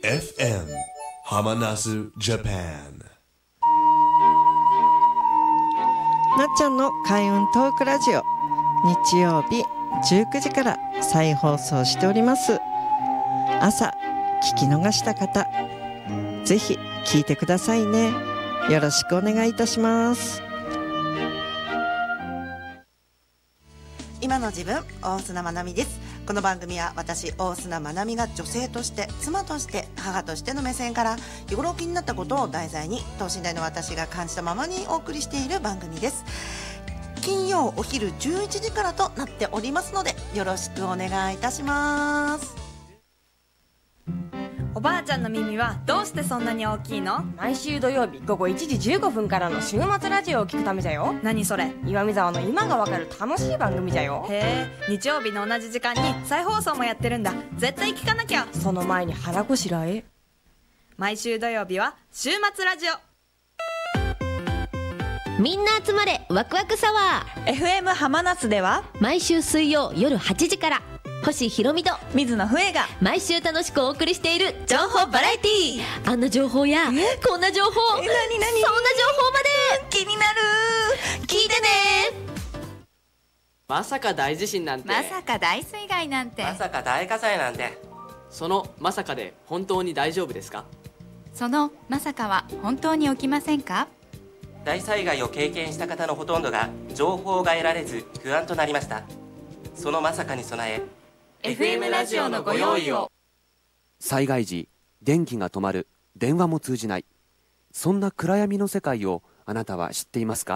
FM ハマナスジャパン。 なっちゃんの開運トークラジオ、日曜日19時から再放送しております。朝聞き逃した方、ぜひ聞いてくださいね。よろしくお願いいたします。 今の自分、大砂まなみです。この番組は私、大砂まなみが女性として、妻として、母としての目線から日頃気になったことを題材に等身大の私が感じたままにお送りしている番組です。金曜お昼11時からとなっておりますので、よろしくお願いいたします。 おばあちゃんの耳はどうしてそんなに大きいの？ 毎週土曜日午後1時15分からの週末ラジオを聞くためじゃよ。 何それ？ 岩見沢の今がわかる楽しい番組じゃよ。 へえ、日曜日の同じ時間に再放送もやってるんだ。絶対聞かなきゃ。 その前に腹ごしらえ。 毎週土曜日は週末ラジオ。 みんな集まれワクワクサワー FM 浜夏では毎週水曜夜8時から星ひろみと水野笛が毎週楽しくお送りしている情報バラエティー。あんな情報やこんな情報、そんな情報まで気になる。聞いてね。 まさか大地震なんて、 まさか大水害なんて、 まさか大火災なんて。 そのまさかで本当に大丈夫ですか？ そのまさかは本当に起きませんか？ 大災害を経験した方のほとんどが情報が得られず不安となりました。そのまさかに備え、 FM ラジオのご用意を。 災害時、電気が止まる、電話も通じない、そんな暗闇の世界をあなたは知っていますか？